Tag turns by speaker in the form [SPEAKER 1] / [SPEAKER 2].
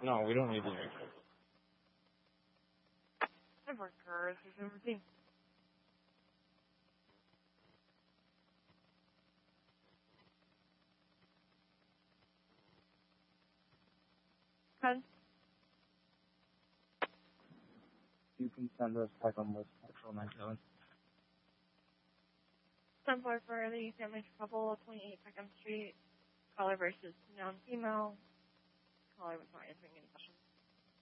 [SPEAKER 1] No, we don't need to.
[SPEAKER 2] I've worked cars. There's everything.
[SPEAKER 1] You can send us back on list actual 97.
[SPEAKER 2] Sunflower for the family couple, 28 Peckham Street. Caller versus non-female. Caller was not answering any questions.